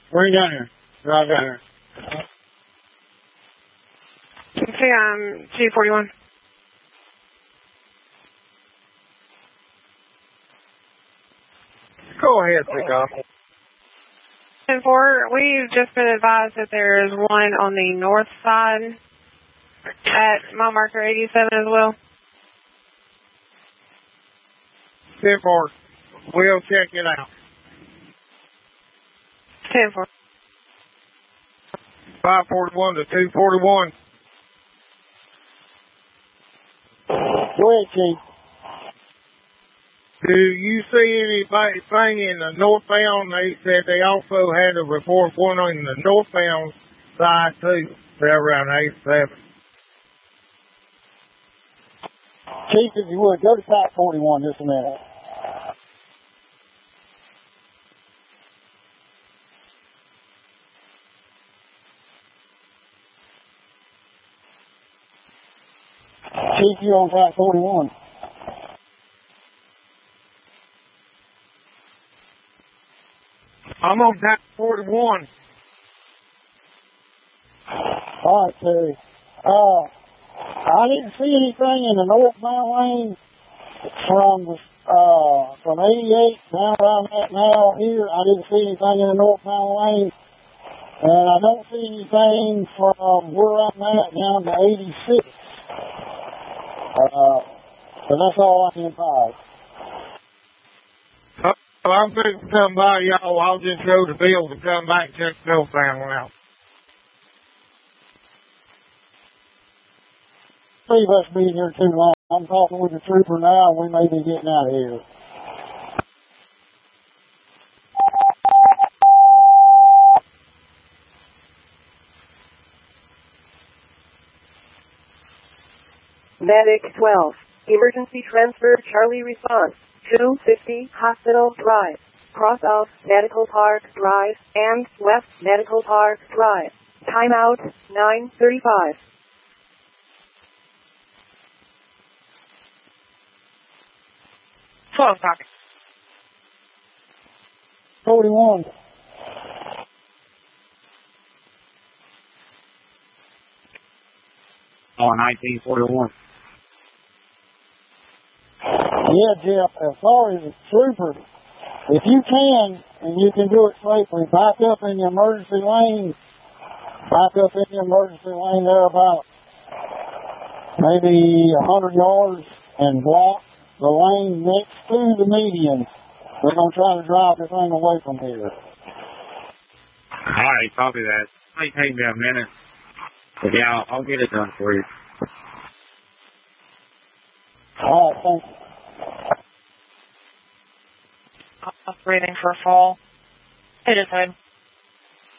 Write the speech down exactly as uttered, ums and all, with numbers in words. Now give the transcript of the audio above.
Where you down here? Right down here. Okay, um, two forty-one. Go ahead, pick up. ten four, we've just been advised that there is one on the north side at mile marker eighty-seven as well. ten four, we'll check it out. ten four. five forty-one to two forty-one. Go ahead, Chief. Do you see anything in the northbound? They said they also had to report one on the northbound side too. They're around eighty-seven. Chief, if you would, go to Pack forty-one just a minute. Chief, you on Pack forty-one. I'm on Pack forty-one. All right, Terry. Uh, I didn't see anything in the northbound lane from the, uh, from eighty-eight down where I'm at now here. I didn't see anything in the northbound lane. And I don't see anything from where I'm at down to eighty-six. Uh, so that's all I can advise. Well, I'm fixing to come by y'all. I'll just go to Bill to come back and check the northbound one out. Leave us be here too long. I'm talking with the trooper now, and we may be getting out of here. Medic twelve. Emergency transfer Charlie response. two fifty Hospital Drive. Cross off Medical Park Drive and West Medical Park Drive. Timeout nine thirty-five. twelve o'clock. forty-one. Oh, nineteen forty-one. Yeah, Jeff, as far as the trooper, if you can, and you can do it safely, back up in the emergency lane, back up in the emergency lane there about maybe one hundred yards and block the lane next to the median. We're going to try to drive this thing away from here. All right, copy that. It might take me a minute. But yeah, I'll, I'll get it done for you. All right, thank you. I'm breathing for a fall. It is good.